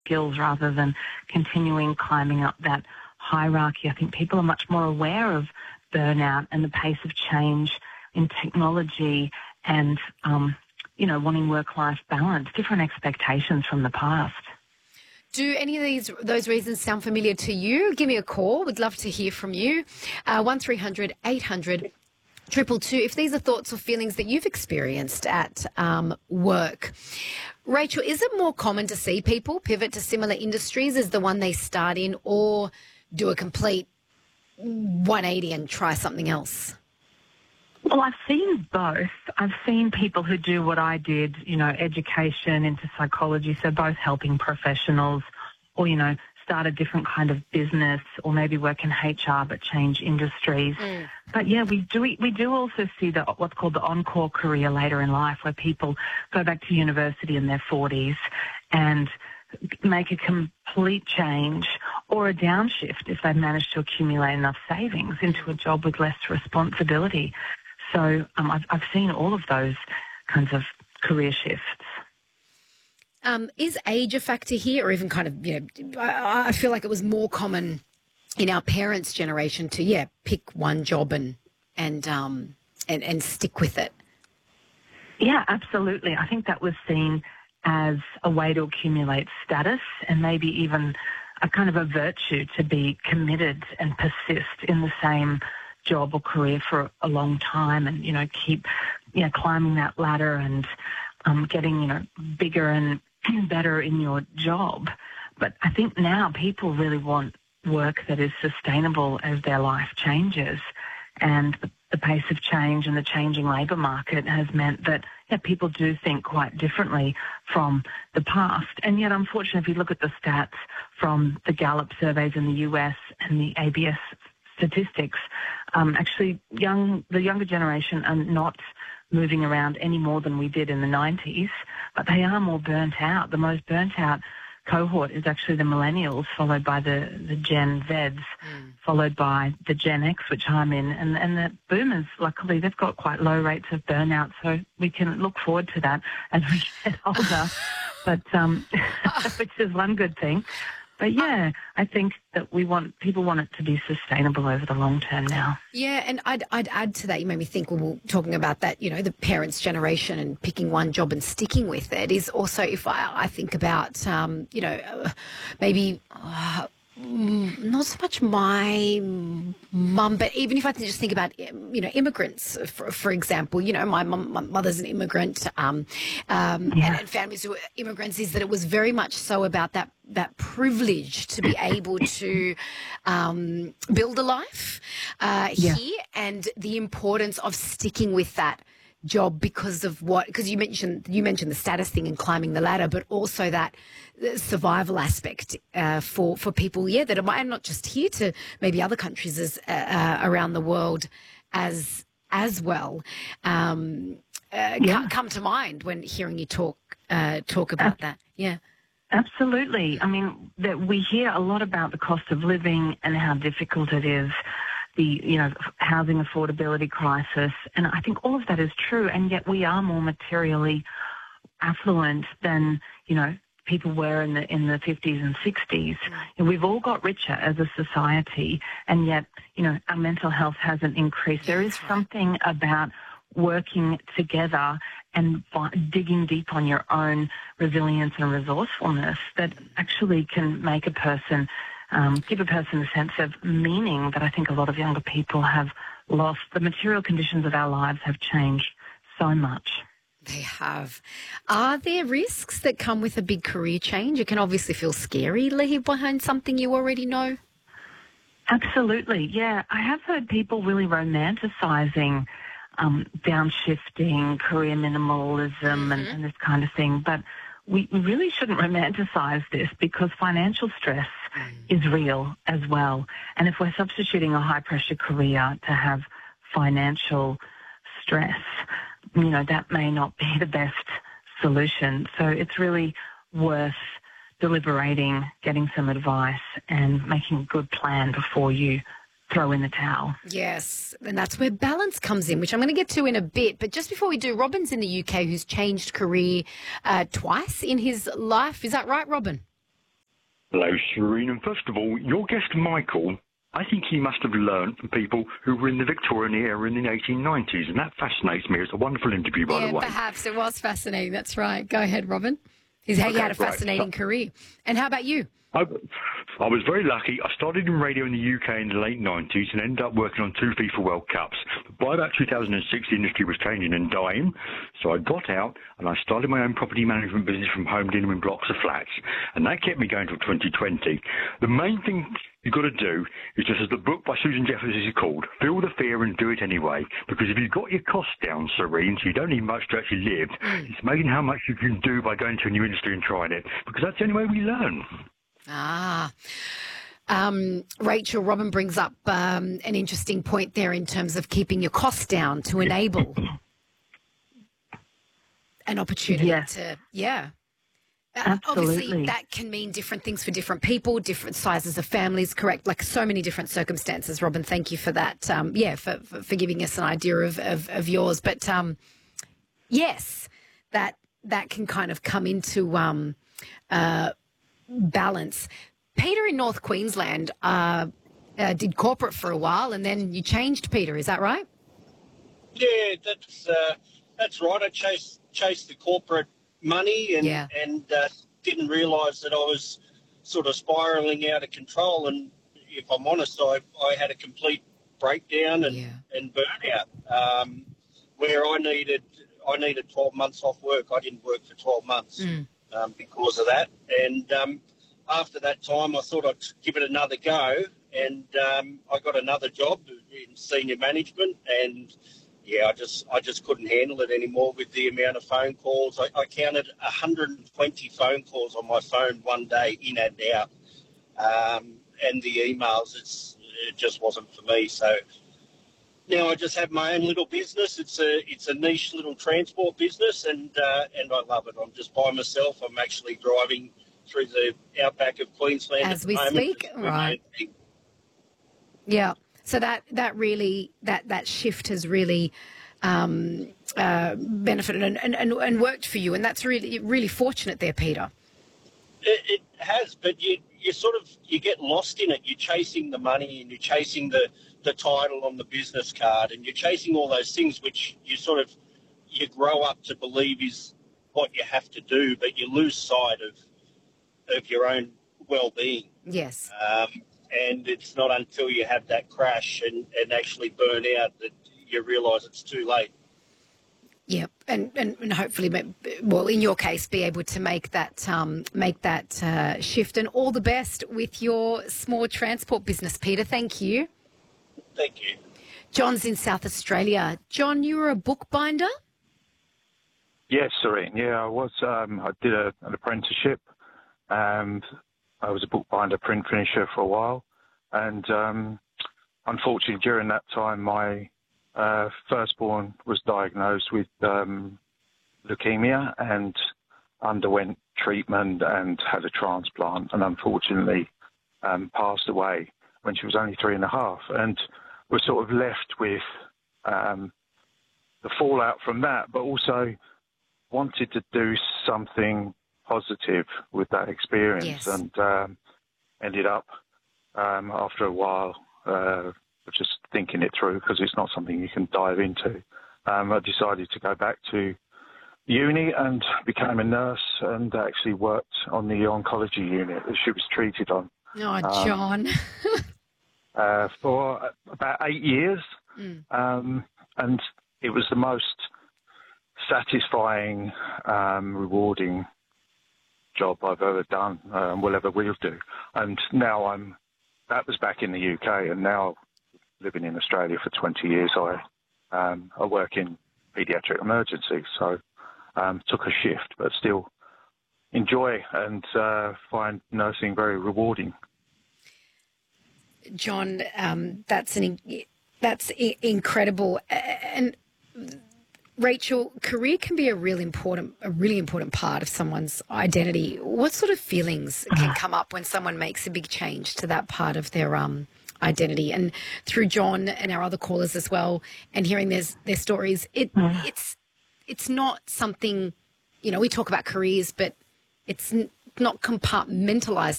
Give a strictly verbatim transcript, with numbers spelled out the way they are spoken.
skills rather than continuing climbing up that hierarchy. I think people are much more aware of burnout and the pace of change in technology and, um, you know, wanting work-life balance, different expectations from the past. Do any of these those reasons sound familiar to you? Give me a call. We'd love to hear from you. Uh, one three hundred eight hundred two two. If these are thoughts or feelings that you've experienced at um, work. Rachel, is it more common to see people pivot to similar industries as the one they start in, or do a complete one eighty and try something else? Well, I've seen both. I've seen people who do what I did, you know, education into psychology, so both helping professionals, or, you know, start a different kind of business, or maybe work in H R but change industries. Mm. But yeah, we do we do also see the what's called the encore career later in life, where people go back to university in their forties and make a complete change or a downshift if they've managed to accumulate enough savings into a job with less responsibility. So um, I've, I've seen all of those kinds of career shifts. Um, is age a factor here, or even kind of, you know, I, I feel like it was more common in our parents' generation to, yeah, pick one job and and um and, and stick with it. Yeah, absolutely. I think that was seen as a way to accumulate status and maybe even a kind of a virtue to be committed and persist in the same job or career for a long time, and, you know, keep, you know, climbing that ladder and um, getting, you know, bigger and better in your job. But I think now people really want work that is sustainable as their life changes, and the, the pace of change and the changing labour market has meant that, yeah, people do think quite differently from the past. And yet, unfortunately, if you look at the stats from the Gallup surveys in the U S and the A B S statistics, um, actually young the younger generation are not moving around any more than we did in the nineties, but they are more burnt out. The most burnt out cohort is actually the millennials, followed by the, the Gen Zs, mm. followed by the Gen X, which I'm in, and, and the boomers, luckily, they've got quite low rates of burnout, so we can look forward to that as we get older, but um, which is one good thing. But yeah, I think that we want people want it to be sustainable over the long term now. Yeah, and I'd I'd add to that. You made me think when we were talking about that, you know, the parents' generation and picking one job and sticking with it is also, if I, I think about, um, you know, maybe. Uh, Not so much my mum, but even if I just think about, you know, immigrants, for, for example, you know, my, mum, my mother's an immigrant, um, um, yeah. and, and families who are immigrants, is that it was very much so about that that privilege to be able to um, build a life uh, yeah. here, and the importance of sticking with that job because of what, because you mentioned you mentioned the status thing and climbing the ladder, but also that survival aspect uh, for for people, yeah, that are, and not just here, to maybe other countries as uh, uh, around the world as as well. Um, uh, yeah. come to mind when hearing you talk uh, talk about uh, that. Yeah. Absolutely. I mean, that we hear a lot about the cost of living and how difficult it is, the, you know, housing affordability crisis, and I think all of that is true, and yet we are more materially affluent than, you know, people were in the in the fifties and sixties. And we've all got richer as a society, and yet, you know, our mental health hasn't increased. There is something about working together and digging deep on your own resilience and resourcefulness that actually can make a person Um, give a person a sense of meaning that I think a lot of younger people have lost. The material conditions of our lives have changed so much. They have. Are there risks that come with a big career change? It can obviously feel scary, leave behind something you already know. Absolutely, yeah. I have heard people really romanticising um, downshifting, career minimalism, mm-hmm. and, and this kind of thing, but we really shouldn't romanticize this, because financial stress mm. is real as well. And if we're substituting a high-pressure career to have financial stress, you know, that may not be the best solution. So it's really worth deliberating, getting some advice, and making a good plan before you throw in the towel. Yes, and that's where balance comes in, which I'm going to get to in a bit. But just before we do, Robin's in the U K, who's changed career uh, twice in his life. Is that right, Robin? Hello, Serene. And first of all, your guest, Michael, I think he must have learned from people who were in the Victorian era in the eighteen nineties, and that fascinates me. It's a wonderful interview, by yeah, the way. Perhaps it was fascinating. That's right. Go ahead, Robin. He's, okay, he had a fascinating right. career. And how about you? I, I was very lucky. I started in radio in the U K in the late nineties and ended up working on two FIFA World Cups. But by about two thousand six, the industry was changing and dying. So I got out and I started my own property management business from home, dealing in blocks of flats. And that kept me going till twenty twenty. The main thing you've got to do is, just as the book by Susan Jeffers is called, feel the fear and do it anyway. Because if you've got your costs down, Serene, so you don't need much to actually live, it's amazing how much you can do by going to a new industry and trying it. Because that's the only way we learn. Ah, um, Rachel, Robin brings up um, an interesting point there in terms of keeping your costs down to enable an opportunity yes. to, yeah. Absolutely. Obviously, that can mean different things for different people, different sizes of families, correct? Like so many different circumstances. Robin, thank you for that. Um, yeah, for, for, for giving us an idea of, of, of yours. But um, yes, that that can kind of come into um, uh, balance. Peter in North Queensland uh, uh, did corporate for a while, and then you changed, Peter. Is that right? Yeah, that's uh, that's right. I chased chased the corporate money and yeah. and uh, didn't realise that I was sort of spiralling out of control. And if I'm honest, I I had a complete breakdown and yeah. and burnout um, where I needed I needed twelve months off work. I didn't work for twelve months. Mm. Um, because of that. And um, after that time, I thought I'd give it another go. And um, I got another job in senior management. And, yeah, I just I just couldn't handle it anymore with the amount of phone calls. I, I counted one hundred twenty phone calls on my phone one day, in and out. Um, and the emails, it's, it just wasn't for me. So now I just have my own little business. It's a it's a niche little transport business, and uh, and I love it. I'm just by myself. I'm actually driving through the outback of Queensland as at we the moment. speak, right? Yeah. So that that really that that shift has really um, uh, benefited and, and, and, and worked for you, and that's really really fortunate there, Peter. It, it has, but you you sort of you get lost in it. You're chasing the money and you're chasing the the title on the business card, and you're chasing all those things which you sort of you grow up to believe is what you have to do, but you lose sight of of your own well-being. Yes. Um, and it's not until you have that crash and, and actually burn out that you realise it's too late. Yeah, and, and, and hopefully, well, in your case, be able to make that um, make that uh, shift. And all the best with your small transport business, Peter. Thank you. Thank you. John's in South Australia. John, you were a bookbinder? Yes, Serene. Yeah, I was. Um, I did a, an apprenticeship, and I was a bookbinder, print finisher for a while. And um, unfortunately, during that time, my uh, firstborn was diagnosed with um, leukemia and underwent treatment and had a transplant, and unfortunately um, passed away when she was only three and a half. And we're sort of left with um, the fallout from that, but also wanted to do something positive with that experience. Yes. And um, ended up, um, after a while, uh, just thinking it through, because it's not something you can dive into. Um, I decided to go back to uni and became a nurse and actually worked on the oncology unit that she was treated on. Oh, Um, John. uh, for about eight years. Mm. Um, and it was the most satisfying, um, rewarding job I've ever done, uh, and will ever will do. And now I'm, that was back in the U K, and now living in Australia for twenty years, I, um, I work in paediatric emergency, so um, took a shift, but still enjoy and uh, find nursing very rewarding. John, um, that's an that's I- incredible. And Rachel, career can be a really important a really important part of someone's identity. What sort of feelings can come up when someone makes a big change to that part of their um, identity? And through John and our other callers as well, and hearing their their stories, it it's it's not something, you know, we talk about careers, but it's n- not compartmentalized